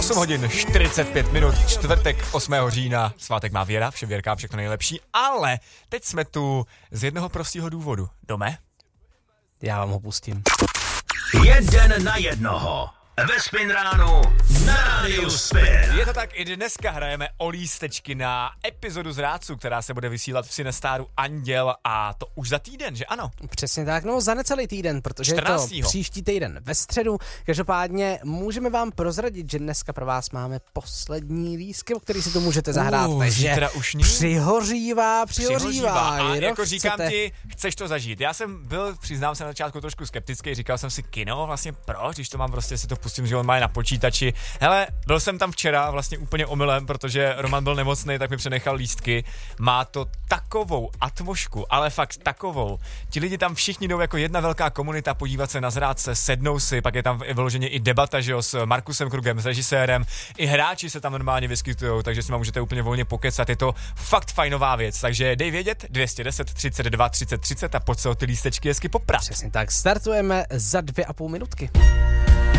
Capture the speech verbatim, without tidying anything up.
osm hodin čtyřicet pět minut, čtvrtek osmého října, svátek má Věra, všem Věrkám všechno nejlepší, ale teď jsme tu z jednoho prostého důvodu. Dome? Já vám ho pustím. Jeden na jednoho. Ve Spin ránu na rádiu Spin. Je to tak, i dneska hrajeme o lístečky na epizodu z Rádců, která se bude vysílat v Cinestaru Anděl, a to už za týden, že ano? Přesně tak, no za necelý týden, protože čtrnáctého je to příští týden ve středu. Každopádně můžeme vám prozradit, že dneska pro vás máme poslední lístky, o který si to můžete zahrát, Uh, takže zítra už ní? přihořívá, přihořívá. Přihořívá. A Rok jako říkám chcete. ti, chceš to zažít. Já jsem byl, přiznám se na začátku trošku skeptický, říkal jsem si, kino, vlastně proč, když to mám prostě si to pustím, že on má je na počítači. Hele, byl jsem tam včera vlastně úplně omylem, protože Roman byl nemocný, tak mi přenechal lístky. Má to takovou atmosféru, ale fakt takovou. Ti lidi tam všichni jdou jako jedna velká komunita podívat se na Zrádce, sednou si, pak je tam vyloženě i debata, že jo, s Markusem Krugem, s režisérem, i hráči se tam normálně vyskytují, takže si vám můžete úplně volně pokecat. Je to fakt fajnová věc, takže dej vědět dvě stě deset třicet dva třicet třicet a pojď se o ty lístečky hezky poprat. Přesně tak, startujeme za dvě a půl minutky.